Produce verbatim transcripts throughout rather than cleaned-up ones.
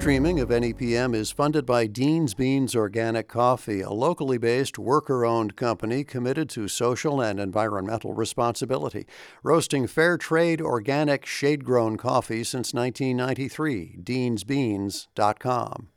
streaming of N E P M is funded by Dean's Beans Organic Coffee, a locally based, worker-owned company committed to social and environmental responsibility, roasting fair trade, organic, shade-grown coffee since nineteen ninety-three. deans beans dot com.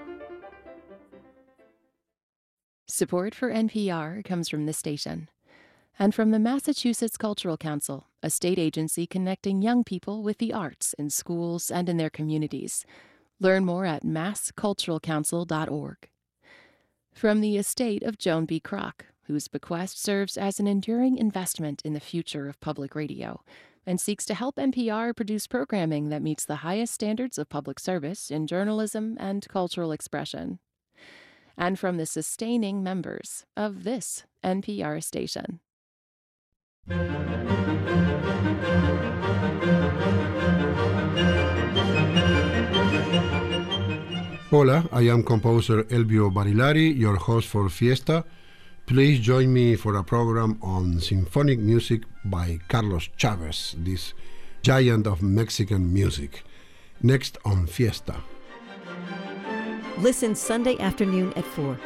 Support for N P R comes from this station and from the Massachusetts Cultural Council, a state agency connecting young people with the arts in schools and in their communities. Learn more at mass cultural council dot org. From the estate of Joan B. Kroc, whose bequest serves as an enduring investment in the future of public radio and seeks to help N P R produce programming that meets the highest standards of public service in journalism and cultural expression. And from the sustaining members of this N P R station. Hola, I am composer Elvio Barilari, your host for Fiesta. Please join me for a program on symphonic music by Carlos Chavez, this giant of Mexican music. Next on Fiesta. Listen Sunday afternoon at four.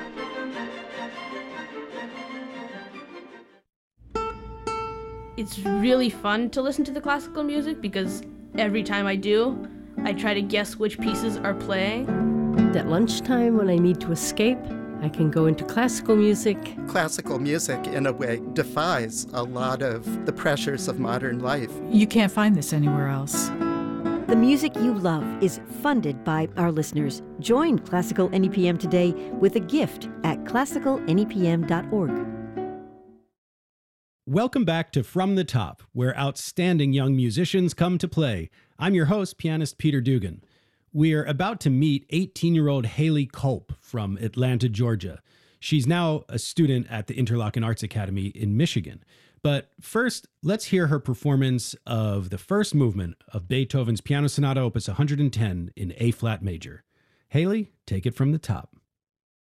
It's really fun to listen to the classical music because every time I do, I try to guess which pieces are playing. At lunchtime, when I need to escape, I can go into classical music. Classical music, in a way, defies a lot of the pressures of modern life. You can't find this anywhere else. The music you love is funded by our listeners. Join Classical N E P M today with a gift at classical N E P M dot org. Welcome back to From the Top, where outstanding young musicians come to play. I'm your host, pianist Peter Dugan. We're about to meet eighteen-year-old Haley Culp from Atlanta, Georgia. She's now a student at the Interlochen Arts Academy in Michigan. But first, let's hear her performance of the first movement of Beethoven's Piano Sonata Opus one hundred ten in A-flat major. Haley, take it from the top.